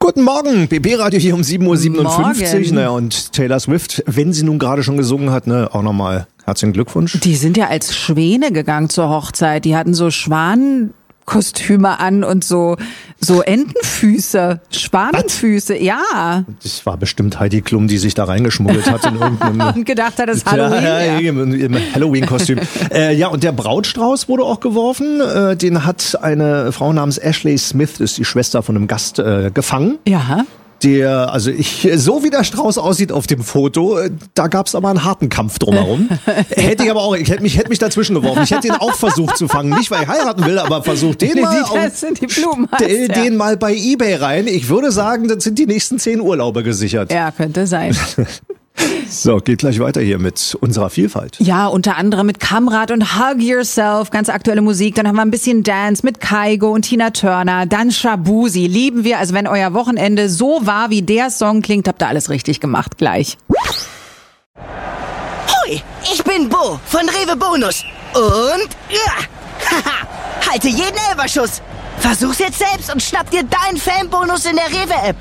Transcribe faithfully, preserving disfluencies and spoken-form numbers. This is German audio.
Guten Morgen, B B-Radio hier um sieben Uhr siebenundfünfzig. Morgen. Ne, und Taylor Swift, wenn sie nun gerade schon gesungen hat, ne, auch nochmal herzlichen Glückwunsch. Die sind ja als Schwäne gegangen zur Hochzeit. Die hatten so Schwanenkostüme an und so so Entenfüße, Schwanenfüße. Ja. Das war bestimmt Heidi Klum, die sich da reingeschmuggelt hat in irgendeinem... Und gedacht hat, das ist Halloween. Ja, Ja. im, im Halloween-Kostüm. äh, ja, und der Brautstrauß wurde auch geworfen. Äh, den hat eine Frau namens Ashley Smith, das ist die Schwester von einem Gast, äh, gefangen. Ja. Der, also ich, so wie der Strauß aussieht auf dem Foto, äh, da gab's aber einen harten Kampf drumherum. Hätte ich aber auch, ich hätte mich, hätte mich dazwischen geworfen. Ich hätte ihn auch versucht zu fangen. Nicht, weil ich heiraten will, aber versucht den mal, Die, das sind die Blumen. stell ja. den mal bei eBay rein. Ich würde sagen, das sind die nächsten zehn Urlaube gesichert. Ja, könnte sein. So, geht gleich weiter hier mit unserer Vielfalt. Ja, unter anderem mit Kamrat und Hug Yourself, ganz aktuelle Musik. Dann haben wir ein bisschen Dance mit Kygo und Tina Turner. Dann Shabuzi, lieben wir. Also wenn euer Wochenende so war, wie der Song klingt, habt ihr alles richtig gemacht gleich. Hui, ich bin Bo von Rewe Bonus. Und ja, haha, halte jeden Elferschuss. Versuch's jetzt selbst und schnapp dir deinen Fanbonus in der Rewe-App.